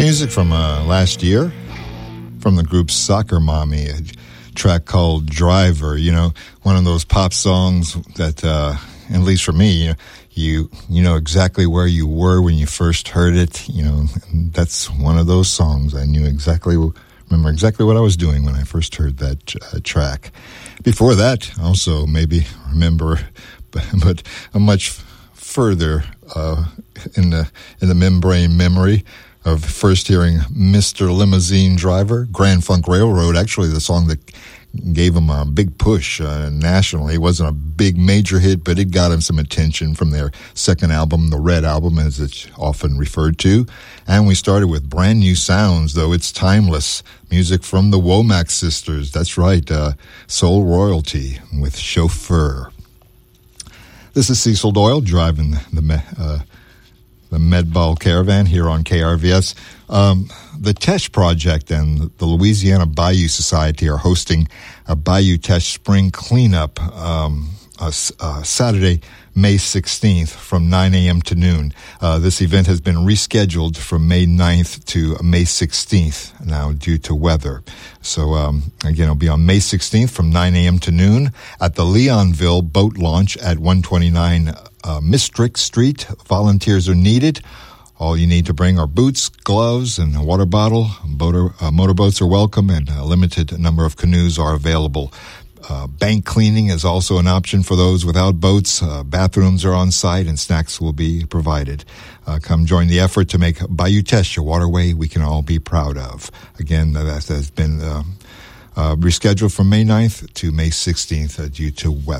Music from last year from the group Soccer Mommy, a track called Driver. You know, one of those pop songs that, at least for me, you know exactly where you were when you first heard it. You know, that's one of those songs. I remember exactly what I was doing when I first heard that track. Before that, also maybe remember, but a much further in the membrane memory of first hearing Mr. Limousine Driver, Grand Funk Railroad, actually the song that gave him a big push nationally. It wasn't a big major hit, but it got him some attention from their second album, the Red Album, as it's often referred to. And we started with Brand New Sounds, though it's timeless. Music from the Womack Sisters. That's right, Soul Royalty with Chauffeur. This is Cecil Doyle driving the Medball Caravan here on KRVS. The Tesh Project and the Louisiana Bayou Society are hosting a Bayou Tesh Spring Cleanup Saturday, May 16th from 9 a.m. to noon. This event has been rescheduled from May 9th to May 16th now due to weather. So, again, it'll be on May 16th from 9 a.m. to noon at the Leonville Boat Launch at 129 Mistrick Street. Volunteers are needed. All you need to bring are boots, gloves, and a water bottle. Motorboats are welcome, and a limited number of canoes are available. Bank cleaning is also an option for those without boats. Bathrooms are on site, and snacks will be provided. Come join the effort to make Bayou Tesh a waterway we can all be proud of. Again, that has been rescheduled from May 9th to May 16th due to weather.